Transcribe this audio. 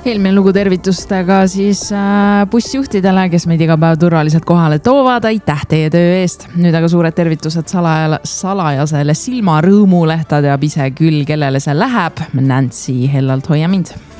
Eelmine lugu tervitustega siis bussijuhtidele, kes meid iga päev turvaliselt kohale toovad. Aitäh teie töö eest. Nüüd aga suured tervitused salajasele silmarõõmule. Ta teab ise küll, kellele see läheb. Nancy, hellalt hoia mind.